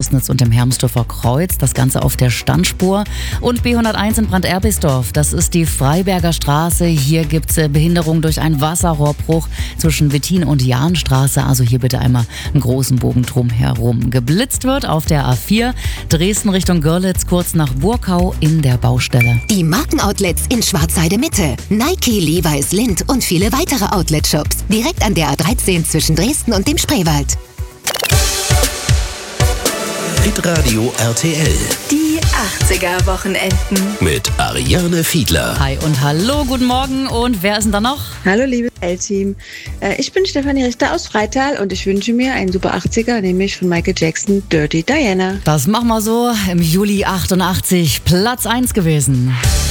Pößnitz und im Hermsdorfer Kreuz. Das Ganze auf der Standspur. Und B101 in Brand-Erbisdorf. Das ist die Freiberger Straße. Hier gibt es Behinderung durch einen Wasserrohrbruch zwischen Wettin und Jahnstraße. Also hier bitte einmal einen großen Bogen drumherum. Geblitzt wird auf der A4 Dresden Richtung Görlitz, kurz nach Burkau in der Baustelle. Die Markenoutlets in Schwarzheide Mitte. Nike, Levi's, Lindt und viele weitere Outlet-Shops. Direkt an der A13 zwischen Dresden und dem Spreewald. Hitradio RTL. Die 80er-Wochenenden. Mit Ariane Fiedler. Hi und hallo, guten Morgen. Und wer ist denn da noch? Hallo liebes L-Team, ich bin Stefanie Richter aus Freital und ich wünsche mir einen super 80er, nämlich von Michael Jackson, Dirty Diana. Das machen wir so. Im Juli 88 Platz 1 gewesen.